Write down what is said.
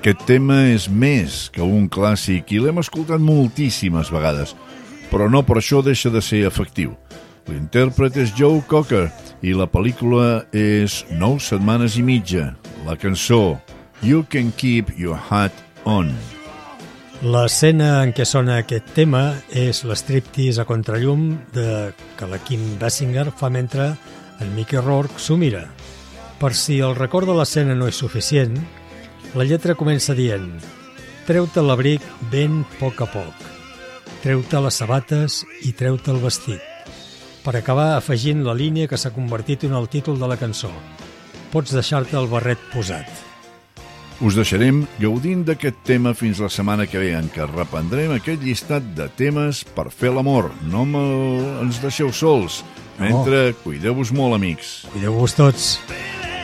Aquest tema és més que un clàssic i l'hem escoltat moltíssimes vegades, però no per això deixa de ser efectiu. L'intèrpret és Joe Cocker i la pel·lícula és 9 setmanes i mitja. La cançó You Can Keep Your Hat On. L'escena en què sona aquest tema és l'estriptease a contrallum que la Kim Basinger fa mentre en Mickey Rourke s'ho mira. Per si el record de l'escena no és suficient, la lletra comença dient: treu-te l'abric ben poc a poc, treu-te les sabates i treu-te el vestit, per acabar afegint la línia que s'ha convertit en el títol de la cançó: pots deixar-te el barret posat. Us deixarem gaudint d'aquest tema fins la setmana que ve, en què reprendrem aquest llistat de temes per fer l'amor. No ens deixeu sols. Mentre, cuideu-vos molt, amics. Cuideu-vos tots.